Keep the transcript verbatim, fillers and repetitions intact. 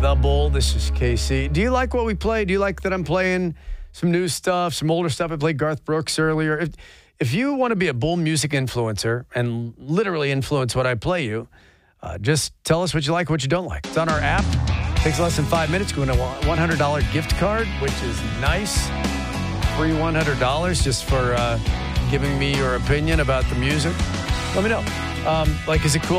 The Bull. This is K C. Do you like what we play? Do you like that I'm playing some new stuff, some older stuff? I played Garth Brooks earlier. If, if you want to be a Bull music influencer and literally influence what I play you, uh, just tell us what you like, what you don't like. It's on our app. It takes less than five minutes. Going to a one hundred dollars gift card, which is nice. Free one hundred dollars just for uh, giving me your opinion about the music. Let me know. Um, like, is it cool?